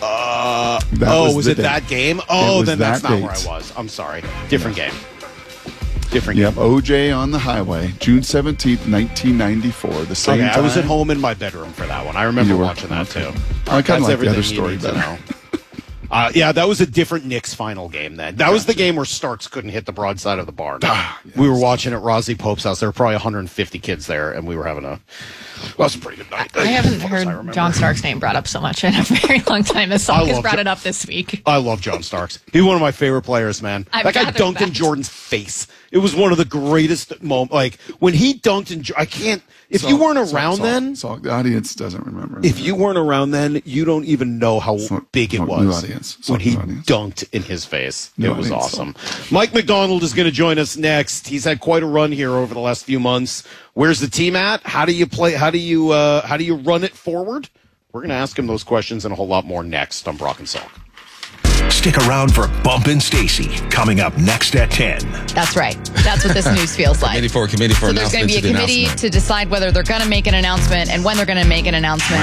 Was it that game? Oh, then that's not where I was. I'm sorry. Different game. Different game. Yep, OJ on the highway, June 17th, 1994. The same time. I was at home in my bedroom for that one. I remember watching that too. I kind of like the other story better. Yeah, that was a different Knicks final game then. That was the game where Starks couldn't hit the broadside of the barn. We were watching at Rosie Pope's house. There were probably 150 kids there, and we were having that was a pretty good night. I haven't heard John Starks' name brought up so much in a very long time as Salk has brought it up this week. I love John Starks. He's one of my favorite players, man. That guy dunked in Jordan's face. It was one of the greatest moments. Like, when he dunked in... I can't... If you weren't around then... the audience doesn't remember. If you weren't around then, you don't even know how big it was new audience. when he dunked in his face. It was awesome. Mike McDonald is going to join us next. He's had quite a run here over the last few months. Where's the team at? How do you play? How do you run it forward? We're going to ask him those questions and a whole lot more next on Brock and Salk. Stick around for Bump and Stacy coming up next at 10. That's right. That's what this news feels like. Committee for so there's going to be a committee to decide whether they're going to make an announcement and when they're going to make an announcement.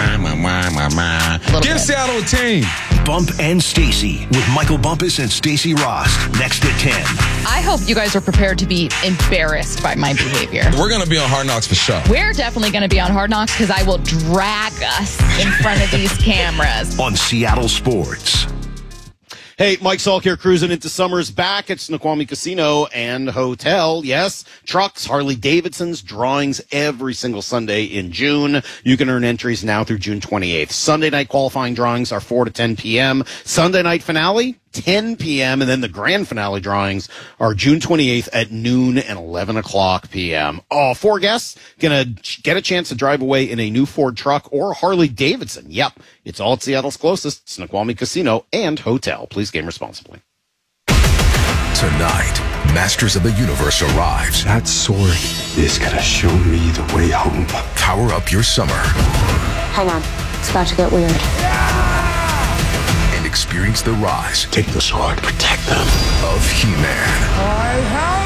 Give Seattle a team. Bump and Stacy with Michael Bumpus and Stacy Rost next at 10. I hope you guys are prepared to be embarrassed by my behavior. We're going to be on Hard Knocks for sure. We're definitely going to be on Hard Knocks because I will drag us in front of these cameras. On Seattle Sports. Hey, Mike Salk here, cruising into summer's back at Snoqualmie Casino and Hotel. Yes, trucks, Harley Davidsons, drawings every single Sunday in June. You can earn entries now through June 28th. Sunday night qualifying drawings are 4 to 10 p.m. Sunday night finale, 10 p.m. And then the grand finale drawings are June 28th at noon and 11 o'clock p.m. Oh, 4 guests gonna get a chance to drive away in a new Ford truck or Harley Davidson. Yep, it's all at Seattle's closest Snoqualmie Casino and Hotel. Please game responsibly. Tonight, Masters of the Universe arrives. That sword is gonna show me the way home. Power up your summer. Hang on, it's about to get weird. And experience the rise. Take the sword, protect them. Of He-Man. I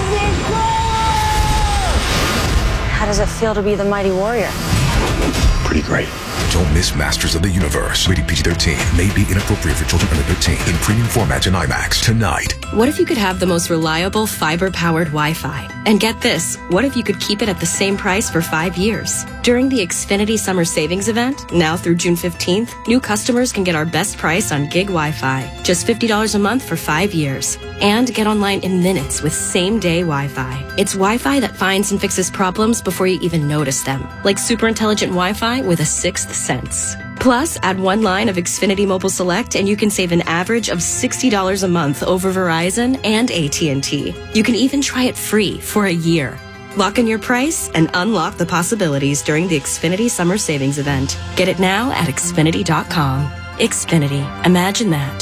have the sword! How does it feel to be the mighty warrior? Pretty great. Don't miss Masters of the Universe. Rated PG-13. May be inappropriate for children under 13. In premium formats and IMAX. Tonight. What if you could have the most reliable fiber-powered Wi-Fi? And get this, what if you could keep it at the same price for 5 years? During the Xfinity Summer Savings Event, now through June 15th, new customers can get our best price on gig Wi-Fi. Just $50 a month for 5 years. And get online in minutes with same-day Wi-Fi. It's Wi-Fi that finds and fixes problems before you even notice them. Like super intelligent Wi-Fi with a sixth sense. Plus, add one line of Xfinity Mobile Select and you can save an average of $60 a month over Verizon and AT&T. You can even try it free for a year. Lock in your price and unlock the possibilities during the Xfinity Summer Savings Event. Get it now at Xfinity.com. Xfinity. Imagine that.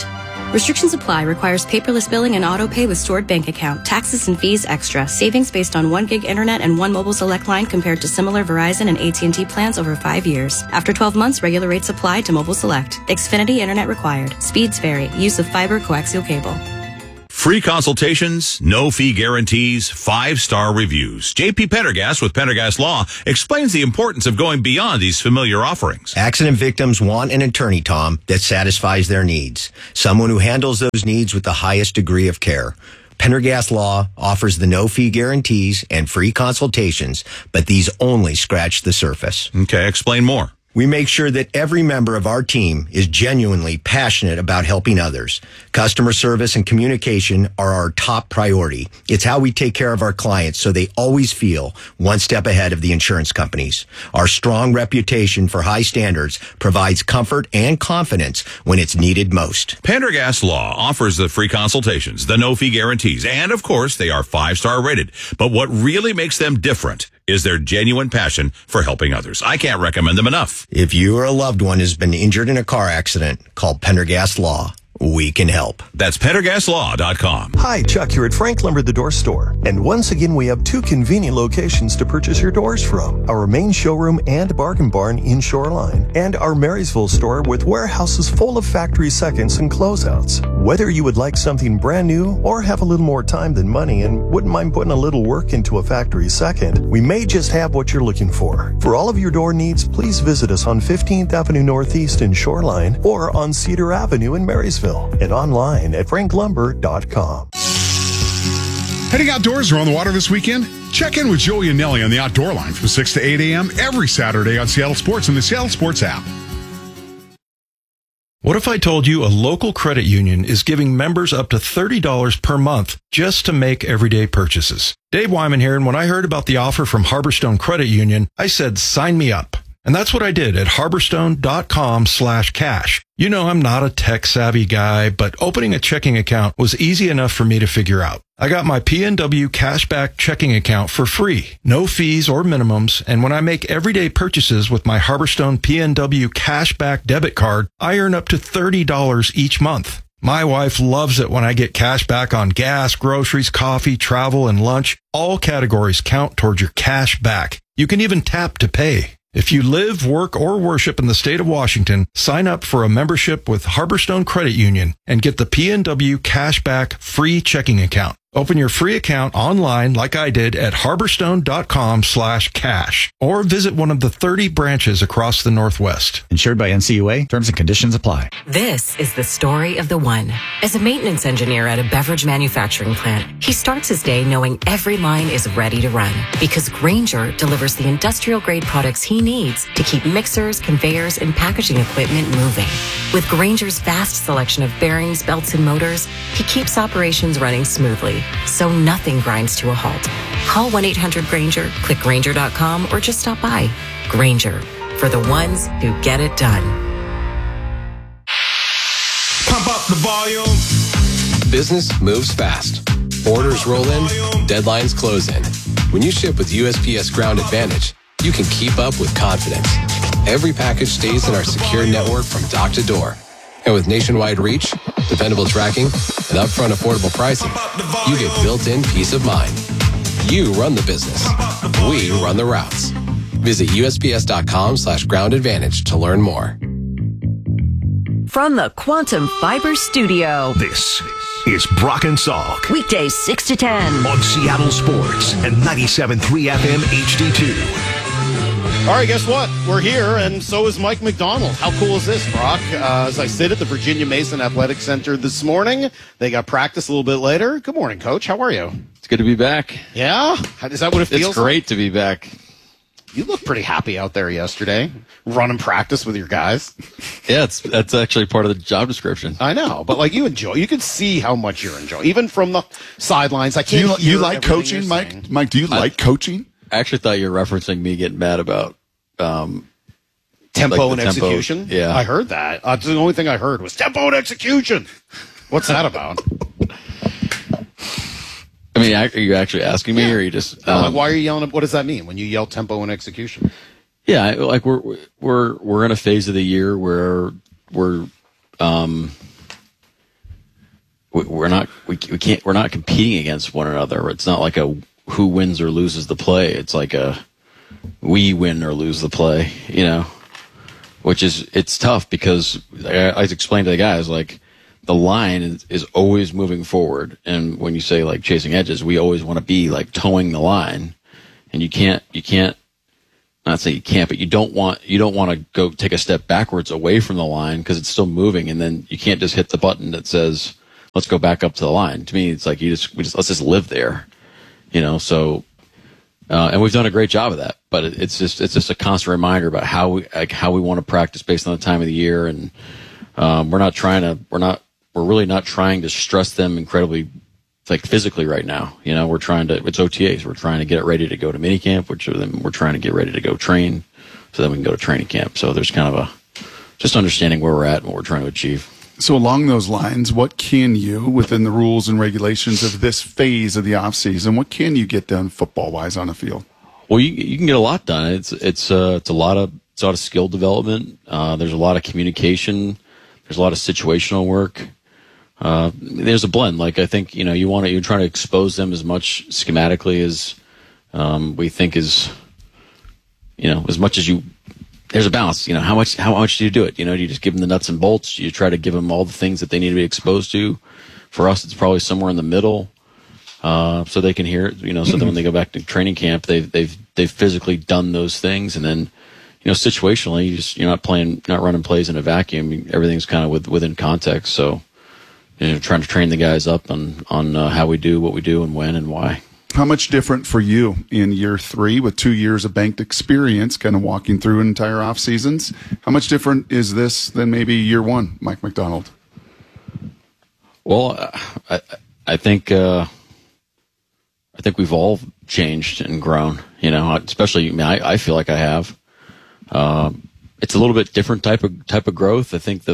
Restrictions apply. Requires paperless billing and auto pay with stored bank account. Taxes and fees extra. Savings based on 1 gig internet and 1 mobile select line compared to similar Verizon and AT&T plans over 5 years. After 12 months, regular rates apply to mobile select. Xfinity internet required. Speeds vary. Use of fiber coaxial cable. Free consultations, no fee guarantees, 5-star reviews. JP Pendergast with Pendergast Law explains the importance of going beyond these familiar offerings. Accident victims want an attorney, Tom, that satisfies their needs. Someone who handles those needs with the highest degree of care. Pendergast Law offers the no-fee guarantees and free consultations, but these only scratch the surface. Okay, explain more. We make sure that every member of our team is genuinely passionate about helping others. Customer service and communication are our top priority. It's how we take care of our clients so they always feel one step ahead of the insurance companies. Our strong reputation for high standards provides comfort and confidence when it's needed most. Pendergast Law offers the free consultations, the no-fee guarantees, and of course, they are 5-star rated. But what really makes them different is their genuine passion for helping others. I can't recommend them enough. If you or a loved one has been injured in a car accident, call Pendergast Law. We can help. That's PendergastLaw.com. Hi, Chuck here at Frank Lumber The Door Store. And once again, we have 2 convenient locations to purchase your doors from. Our main showroom and bargain barn in Shoreline. And our Marysville store with warehouses full of factory seconds and closeouts. Whether you would like something brand new or have a little more time than money and wouldn't mind putting a little work into a factory second, we may just have what you're looking for. For all of your door needs, please visit us on 15th Avenue Northeast in Shoreline or on Cedar Avenue in Marysville. And online at franklumber.com. Heading outdoors or on the water this weekend? Check in with Joey and Nelly on the Outdoor Line from 6 to 8 a.m. every Saturday on Seattle Sports and the Seattle Sports app. What if I told you a local credit union is giving members up to $30 per month just to make everyday purchases? Dave Wyman here, and when I heard about the offer from Harborstone Credit Union, I said, sign me up. And that's what I did at harborstone.com/cash. You know, I'm not a tech-savvy guy, but opening a checking account was easy enough for me to figure out. I got my PNW Cashback checking account for free, no fees or minimums, and when I make everyday purchases with my Harborstone PNW Cashback debit card, I earn up to $30 each month. My wife loves it when I get cash back on gas, groceries, coffee, travel, and lunch. All categories count towards your cash back. You can even tap to pay. If you live, work, or worship in the state of Washington, sign up for a membership with Harborstone Credit Union and get the PNW Cashback free checking account. Open your free account online like I did at harborstone.com/cash or visit one of the 30 branches across the Northwest. Insured by NCUA. Terms and conditions apply. This is the story of the one. As a maintenance engineer at a beverage manufacturing plant, he starts his day knowing every line is ready to run because Grainger delivers the industrial-grade products he needs to keep mixers, conveyors, and packaging equipment moving. With Grainger's vast selection of bearings, belts, and motors, he keeps operations running smoothly, so nothing grinds to a halt. Call 1-800-GRAINGER, click Grainger.com, or just stop by. Grainger, for the ones who get it done. Pump up the volume. Business moves fast. Orders roll in, deadlines close in. When you ship with USPS Ground Advantage, you can keep up with confidence. Every package stays in our secure network from dock to door. And with nationwide reach, dependable tracking, and upfront affordable pricing, you get built-in peace of mind. You run the business. We run the routes. Visit USPS.com/Ground Advantage to learn more. From the Quantum Fiber Studio, This is Brock and Salk. weekdays 6 to 10. On Seattle Sports and 97.3 FM HD2. All right, guess what? We're here, and so is Mike McDonald. How cool is this, Brock? As I sit at the Virginia Mason Athletic Center this morning, they got practice a little bit later. Good morning, Coach. How are you? It's good to be back. Yeah? Is that what it feels like? It's great to be back. You look pretty happy out there yesterday, running practice with your guys. Yeah, that's actually part of the job description. I know, but like you enjoy, you can see how much you're enjoying, even from the sidelines. I can't. Do you like coaching, Mike? Mike, do you like coaching? I actually thought you were referencing me getting mad about tempo and execution. Yeah, I heard that. That's the only thing I heard was tempo and execution. What's that about? I mean, are you actually asking me, or are you just like, why are you yelling? What does that mean when you yell tempo and execution? Yeah, like we're in a phase of the year where we're we're not competing against one another. It's not like a who wins or loses the play. It's like a we win or lose the play, you know, which it's tough because I explained to the guys, like, the line is always moving forward. And when you say like chasing edges, we always want to be like towing the line, and you can't, not say you can't, but you don't want to go take a step backwards away from the line because it's still moving. And then you can't just hit the button that says, let's go back up to the line. To me, it's like let's just live there, you know? So, and we've done a great job of that, but it's just a constant reminder about how we want to practice based on the time of the year. And, we're really not trying to stress them incredibly, like, physically right now. You know, it's OTAs. We're trying to get it ready to go to minicamp, which then we're trying to get ready to go train, so then we can go to training camp. So there's kind of just understanding where we're at and what we're trying to achieve. So along those lines, what can you, within the rules and regulations of this phase of the off season, what can you get done football wise on the field? Well, you can get a lot done. It's a lot of skill development. There's a lot of communication. There's a lot of situational work. There's a blend. Like, I think, you know, you're trying to expose them as much schematically as, we think is, you know, as much as there's a balance, you know, how much do you do it? You know, do you just give them the nuts and bolts? You try to give them all the things that they need to be exposed to. For us, it's probably somewhere in the middle, so they can hear it, you know, so that when they go back to training camp, they've physically done those things. And then, you know, situationally, you're not running plays in a vacuum. Everything's kind of within context. So, you know, trying to train the guys up on how we do what we do and when and why. How much different for you in year 3 with 2 years of banked experience, kind of walking through entire off seasons? How much different is this than maybe year 1, Mike Macdonald? Well, I think we've all changed and grown. You know, especially I feel like I have. It's a little bit different type of growth. I think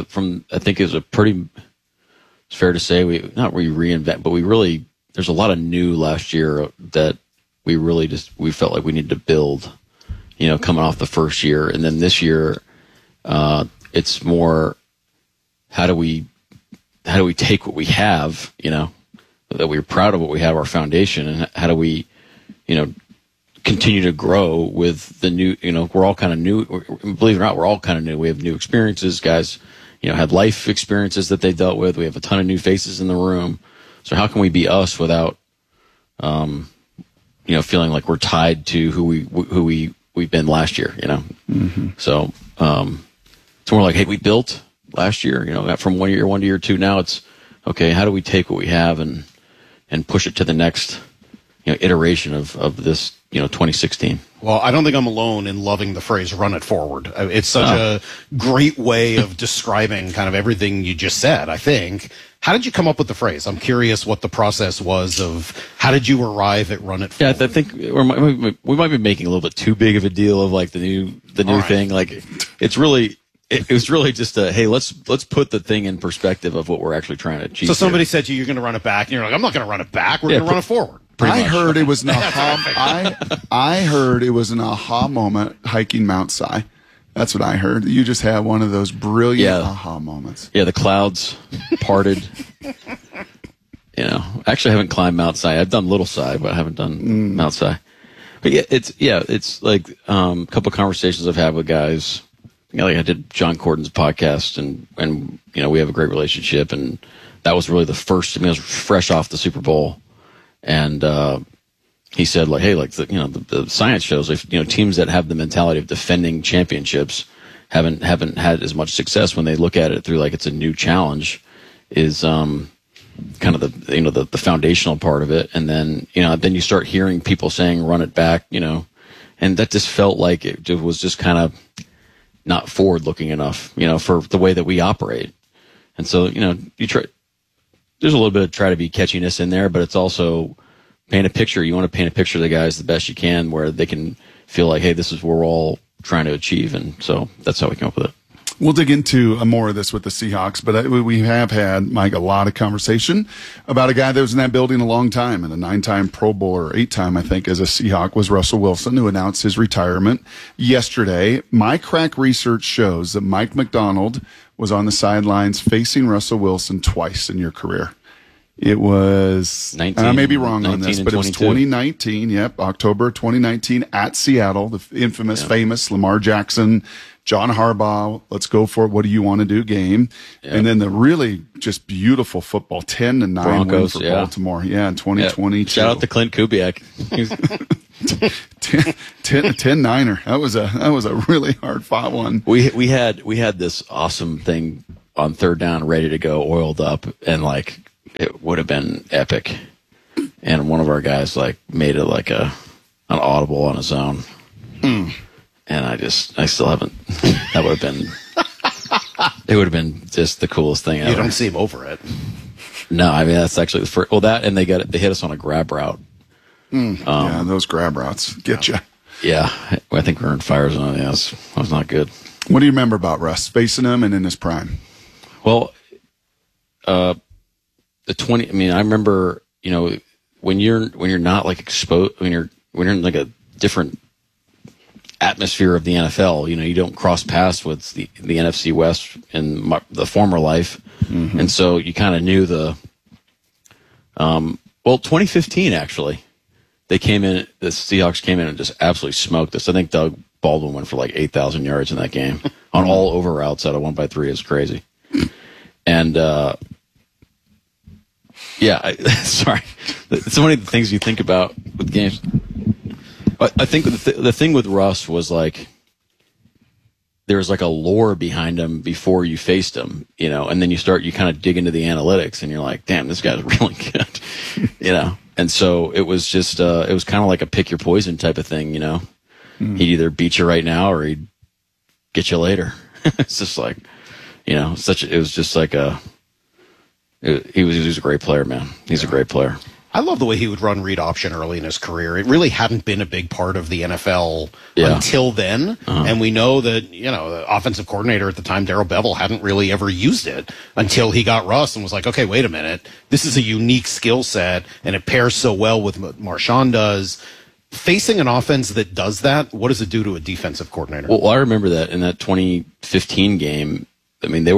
it's fair to say we reinvent, but there's a lot of new last year that we felt like we needed to build, you know, coming off the first year. And then this year, it's more, how do we take what we have, you know, that we're proud of what we have, our foundation, and how do we, you know, continue to grow with the new, you know, we're all kind of new. Believe it or not, we're all kind of new. We have new experiences, guys, you know, had life experiences that they dealt with. We have a ton of new faces in the room. So how can we be us without, you know, feeling like we're tied to who we've been last year, you know? Mm-hmm. So, it's more like, hey, we built last year, you know, from year 1 to year 2. Now it's, okay, how do we take what we have and push it to the next, you know, iteration of this, you know, 2016. Well, I don't think I'm alone in loving the phrase "run it forward." It's such a great way of describing kind of everything you just said, I think. How did you come up with the phrase? I'm curious what the process was of how did you arrive at "run it forward"? Yeah, I think we might be making a little bit too big of a deal of like the new thing. Like, it was really just hey, let's put the thing in perspective of what we're actually trying to achieve. So somebody said to you, you're going to run it back, and you're like, I'm not going to run it back. We're going to run it forward. I heard it was an aha. I heard it was an aha moment hiking Mount Si. That's what I heard. You just had one of those brilliant aha moments. Yeah, the clouds parted. You know, actually, I haven't climbed Mount Si. I've done Little Si, but I haven't done Mount Si. But it's like a couple of conversations I've had with guys. You know, like I did John Corden's podcast, and you know, we have a great relationship, and that was really the first. I mean, it was fresh off the Super Bowl. And he said, like, hey, like the science shows, if you know, teams that have the mentality of defending championships haven't had as much success when they look at it through like it's a new challenge. Is kind of the foundational part of it, and then then you start hearing people saying run it back, you know, and that just felt like it was just kind of not forward looking enough, you know, for the way that we operate. And so, you know, there's a little bit of try to be catchiness in there, but it's also paint a picture. You want to paint a picture of the guys the best you can where they can feel like, hey, this is what we're all trying to achieve. And so that's how we come up with it. We'll dig into more of this with the Seahawks, but we have had, Mike, a lot of conversation about a guy that was in that building a long time, and a 9-time Pro Bowler, 8-time, I think, as a Seahawk, was Russell Wilson, who announced his retirement yesterday. My crack research shows that Mike Macdonald was on the sidelines facing Russell Wilson twice in your career. It was 19, I may be wrong on this, but it was 22. 2019. Yep, October 2019 at Seattle. The infamous, famous Lamar Jackson, John Harbaugh. Let's go for it. What do you want to do? Game, and then the really just beautiful football 10-9 Broncos, win for Baltimore. Yeah, in 2020. Shout out to Clint Kubiak. 10-9er. That was a really hard fought one. We had this awesome thing on third down, ready to go, oiled up, and like it would have been epic. And one of our guys like made it like an audible on his own. And I still haven't. That would have been. It would have been just the coolest thing ever. You don't seem over it. No, I mean that's actually the first. Well, that and they hit us on a grab route. Yeah, those grab routes get you. Yeah, I think we were in fire zone. Yeah, that was not good. What do you remember about Russ facing him and in his prime? Well, the 20. I mean, I remember. You know, when you're not like exposed, when you're in like a different atmosphere of the NFL, you know, you don't cross paths with the NFC West in the former life, and so you kind of knew the. 2015 actually, they came in. The Seahawks came in and just absolutely smoked us. I think Doug Baldwin went for like 8,000 yards in that game on all over routes out of 1x3. It's crazy, and. Yeah, sorry. So many things you think about with games. I think the thing with Russ was like there was like a lore behind him before you faced him, you know, and then you kind of dig into the analytics and you're like, damn, this guy's really good, you know. And so it was just it was kind of like a pick your poison type of thing, you know. He'd either beat you right now or he'd get you later. It's just like, you know, it was just like he was a great player, man. He's a great player. I love the way he would run read option early in his career. It really hadn't been a big part of the NFL until then. And we know that, you know, the offensive coordinator at the time, Darrell Bevell, hadn't really ever used it until he got Russ and was like, okay, wait a minute. This is a unique skill set and it pairs so well with what Marshawn does. Facing an offense that does that, what does it do to a defensive coordinator? Well, I remember that in that 2015 game. I mean,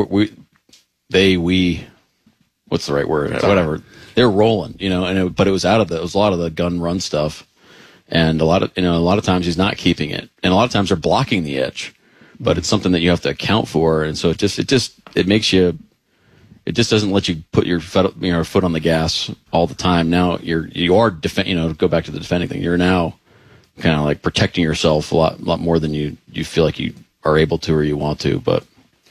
what's the right word? Whatever. They were rolling, you know, but it was it was a lot of the gun run stuff. And a lot of times he's not keeping it. And a lot of times they're blocking the edge, but it's something that you have to account for. And so it just makes you, it just doesn't let you put your foot on the gas all the time. Now you are go back to the defending thing. You're now kind of like protecting yourself a lot more than you feel like you are able to or you want to. But,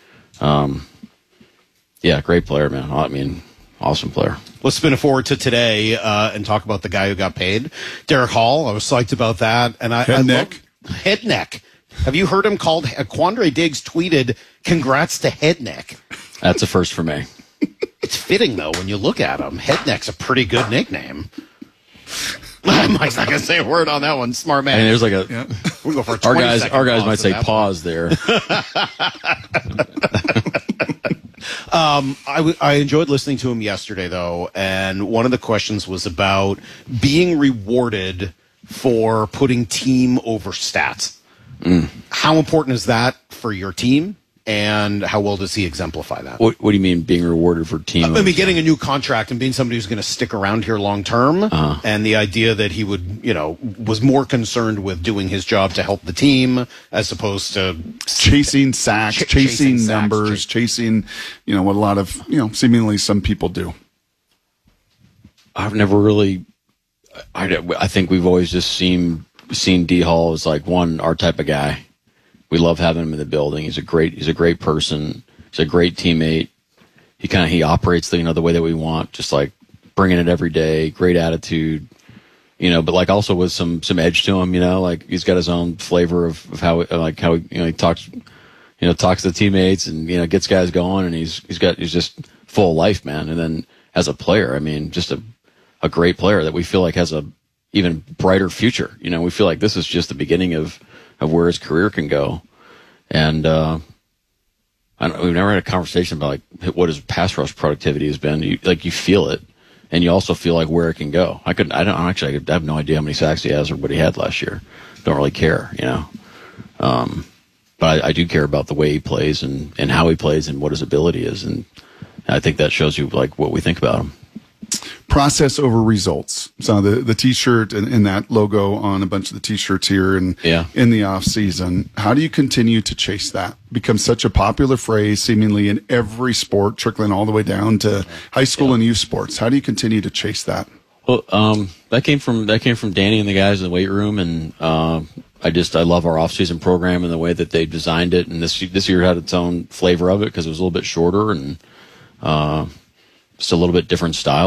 yeah, great player, man. I mean, awesome player. Let's spin it forward to today and talk about the guy who got paid, Derek Hall. I was psyched about that, and Head neck. Have you heard him called? Quandre Diggs tweeted, "Congrats to Head Neck." That's a first for me. It's fitting though when you look at him. Head Neck's a pretty good nickname. Mike's not gonna say a word on that one. Smart man. I mean, there's like we go for a our guys might say pause there. I enjoyed listening to him yesterday, though, and one of the questions was about being rewarded for putting team over stats. How important is that for your team, and how well does he exemplify that? What do you mean being rewarded for team? I mean, getting a new contract and being somebody who's going to stick around here long term, and the idea that he would, was more concerned with doing his job to help the team as opposed to chasing sacks, chasing numbers, chasing, what a lot of, seemingly some people do. I've never really, I think we've always just seen D Hall as like our type of guy. We love having him in the building. He's a great person. He's a great teammate. He operates the way that we want, just like bringing it every day, great attitude, but like also with some edge to him, like he's got his own flavor of how he talks, talks to teammates and, gets guys going, and he's just full of life, man. And then as a player, I mean, just a great player that we feel like has a even brighter future. We feel like this is just the beginning of where his career can go. And we've never had a conversation about like what his pass rush productivity has been. You feel it, and you also feel like where it can go. I have no idea how many sacks he has or what he had last year. Don't really care, But I do care about the way he plays and how he plays and what his ability is, and I think that shows you like what we think about him. process over results. So the T-shirt and that logo on a bunch of the T-shirts here and in the off season. How do you continue to chase that? Become such a popular phrase, seemingly in every sport, trickling all the way down to high school and youth sports. How do you continue to chase that? Well, that came from Danny and the guys in the weight room, and I love our off-season program and the way that they designed it. And this year had its own flavor of it because it was a little bit shorter and just a little bit different style.